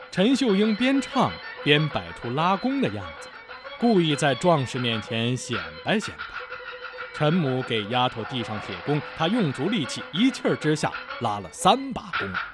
陈秀英边唱边摆出拉弓的样子，故意在壮士面前显摆显摆。陈母给丫头递上铁弓，她用足力气，一气儿之下拉了3把弓。